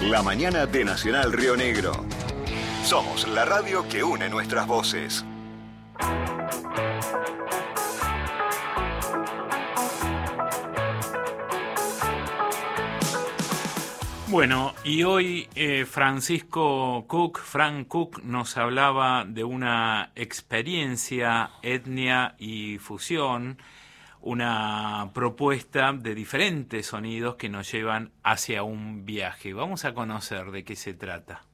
La mañana de Nacional Río Negro. Somos la radio que une nuestras voces. Bueno, y hoy Frank Cook, nos hablaba de una experiencia, etnia y fusión, una propuesta de diferentes sonidos que nos llevan hacia un viaje. Vamos a conocer de qué se trata.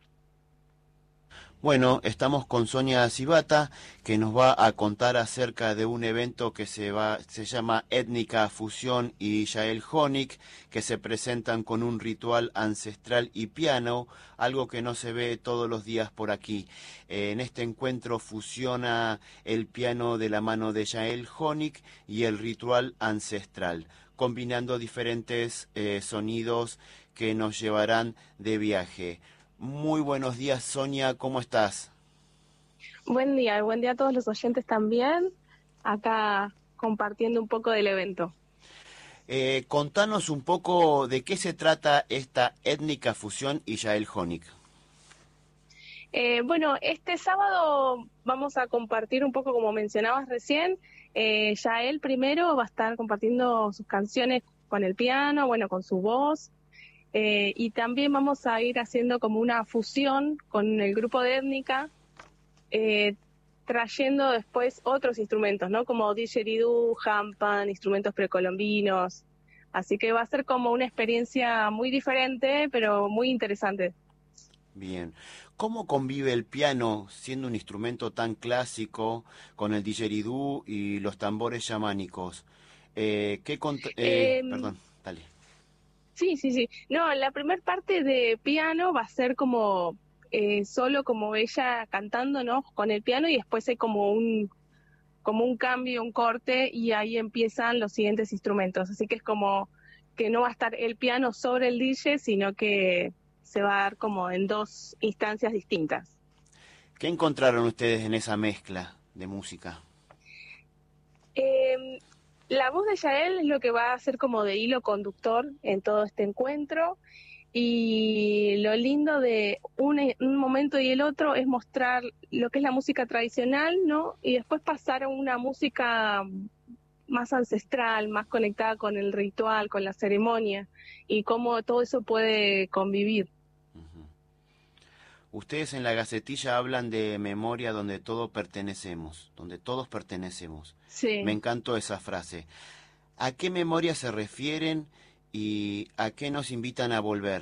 Bueno, estamos con Sonia Civata, que nos va a contar acerca de un evento que se llama Étnica Fusión y Yael Honig, que se presentan con un ritual ancestral y piano, algo que no se ve todos los días por aquí. En este encuentro fusiona el piano de la mano de Yael Honig y el ritual ancestral, combinando diferentes sonidos que nos llevarán de viaje. Muy buenos días, Sonia, ¿cómo estás? Buen día a todos los oyentes también, acá compartiendo un poco del evento. Contanos un poco de qué se trata esta Étnica Fusión y Yael Honig. Bueno, este sábado vamos a compartir un poco, como mencionabas recién, Yael primero va a estar compartiendo sus canciones con el piano, bueno, con su voz. Y también vamos a ir haciendo como una fusión con el grupo de Étnica, trayendo después otros instrumentos, ¿no? Como didgeridoo, hampan, instrumentos precolombinos. Así que va a ser como una experiencia muy diferente, pero muy interesante. Bien. ¿Cómo convive el piano, siendo un instrumento tan clásico, con el didgeridoo y los tambores chamánicos? Perdón, dale. Sí. No, la primera parte de piano va a ser como solo como ella cantando, ¿no? Con el piano, y después hay como un cambio, un corte, y ahí empiezan los siguientes instrumentos. Así que es como que no va a estar el piano sobre el DJ, sino que se va a dar como en dos instancias distintas. ¿Qué encontraron ustedes en esa mezcla de música? La voz de Yael es lo que va a ser como de hilo conductor en todo este encuentro, y lo lindo de un momento y el otro es mostrar lo que es la música tradicional, ¿no? Y después pasar a una música más ancestral, más conectada con el ritual, con la ceremonia, y cómo todo eso puede convivir. Ustedes en la Gacetilla hablan de memoria donde todos pertenecemos. Sí. Me encantó esa frase. ¿A qué memoria se refieren y a qué nos invitan a volver?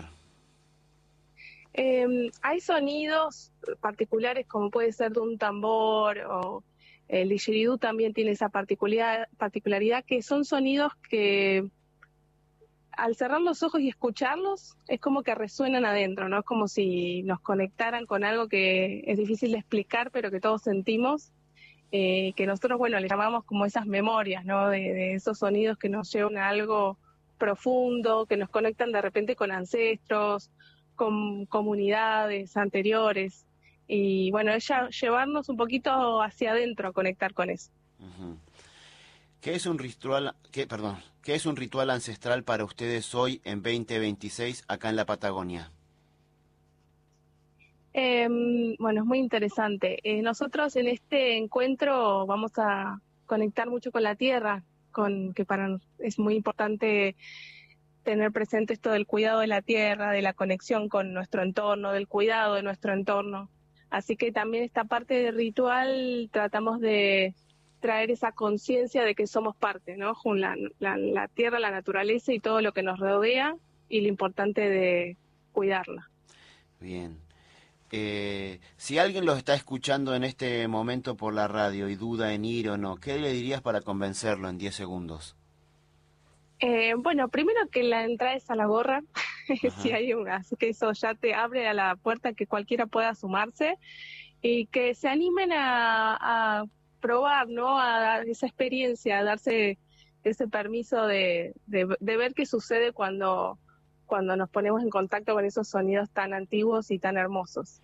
Hay sonidos particulares, como puede ser de un tambor, o el didgeridoo también tiene esa particularidad, que son sonidos que al cerrar los ojos y escucharlos es como que resuenan adentro, ¿no? Es como si nos conectaran con algo que es difícil de explicar, pero que todos sentimos, que nosotros, bueno, le llamamos como esas memorias, ¿no? De esos sonidos que nos llevan a algo profundo, que nos conectan de repente con ancestros, con comunidades anteriores, y bueno, llevarnos un poquito hacia adentro a conectar con eso. Uh-huh. ¿Qué es un ritual ancestral para ustedes hoy en 2026 acá en la Patagonia? Bueno, es muy interesante. Nosotros en este encuentro vamos a conectar mucho con la tierra, que es muy importante tener presente esto del cuidado de la tierra, de la conexión con nuestro entorno, del cuidado de nuestro entorno. Así que también esta parte del ritual tratamos de traer esa conciencia de que somos parte, ¿no? Con la tierra, la naturaleza y todo lo que nos rodea, y lo importante de cuidarla. Bien. Si alguien los está escuchando en este momento por la radio y duda en ir o no, ¿qué le dirías para convencerlo en 10 segundos? Bueno, primero que la entrada es a la gorra, si hay una, así que eso ya te abre a la puerta que cualquiera pueda sumarse, y que se animen a probar, ¿no? A dar esa experiencia, a darse ese permiso de ver qué sucede cuando nos ponemos en contacto con esos sonidos tan antiguos y tan hermosos.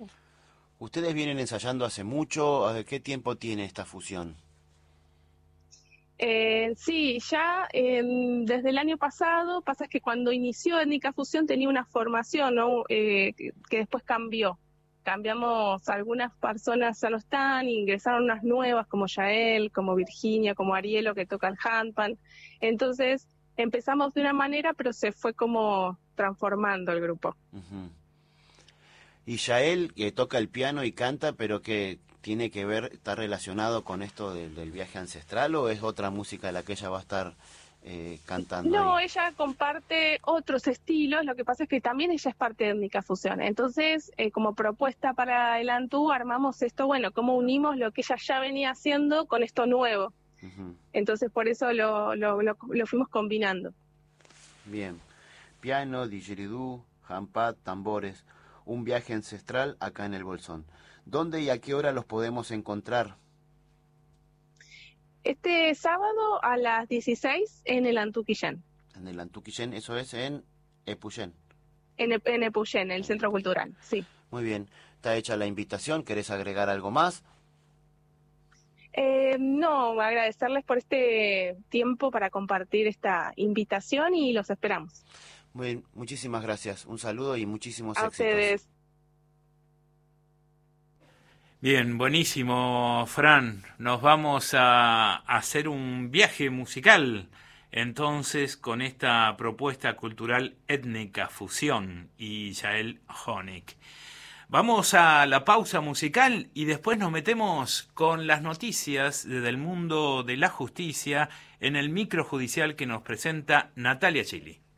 ¿Ustedes vienen ensayando hace mucho? ¿Qué tiempo tiene esta fusión? Sí, ya desde el año pasado, pasa que cuando inició Étnica Fusión tenía una formación, ¿no? Que después cambió. Cambiamos, algunas personas ya no están, ingresaron unas nuevas como Yael, como Virginia, como Arielo que toca el handpan. Entonces empezamos de una manera, pero se fue como transformando el grupo. Uh-huh. Y Yael, que toca el piano y canta, pero que tiene que ver, está relacionado con esto del viaje ancestral, ¿o es otra música la que ella va a estar cantando? No, ahí? ella comparte otros estilos, lo que pasa es que también ella es parte de Étnica Fusión. Entonces, como propuesta para el Antú, armamos esto, bueno, cómo unimos lo que ella ya venía haciendo con esto nuevo. Uh-huh. Entonces, por eso lo fuimos combinando. Bien. Piano, didgeridoo, handpan, tambores, un viaje ancestral acá en el Bolsón. ¿Dónde y a qué hora los podemos encontrar? Este sábado a las 16 en el Antú Quillén. En el Antú Quillén, eso es en Epuyén. En Epuyén, el Centro Cultural, sí. Muy bien. Está hecha la invitación. ¿Querés agregar algo más? No, agradecerles por este tiempo para compartir esta invitación y los esperamos. Muy bien, muchísimas gracias. Un saludo y muchísimos éxitos. A ustedes. Bien, buenísimo, Fran. Nos vamos a hacer un viaje musical, entonces, con esta propuesta cultural Étnica Fusión y Yael Honig. Vamos a la pausa musical y después nos metemos con las noticias del mundo de la justicia en el microjudicial que nos presenta Natalia Chili.